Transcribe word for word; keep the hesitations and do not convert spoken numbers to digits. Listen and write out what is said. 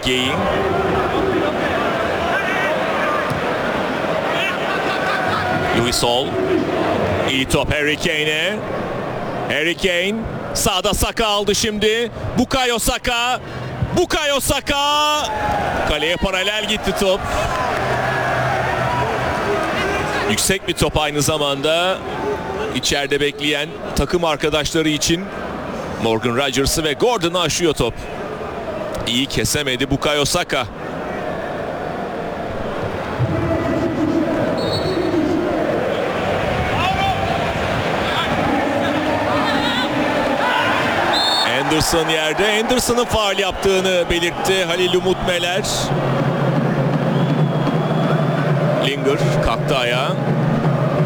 Geyin. Louis Hall. İyi top Harry Kane'e. Harry Kane sağda Saka aldı şimdi. Bukayo Saka. Bukayo Saka. Kaleye paralel gitti top. Yüksek bir top aynı zamanda. İçeride bekleyen takım arkadaşları için Morgan Rodgers'ı ve Gordon'u aşıyor top. İyi kesemedi Bukayo Saka. Anderson yerde. Anderson'ın faul yaptığını belirtti Halil Umut Meler. Linger kalktı ayağa.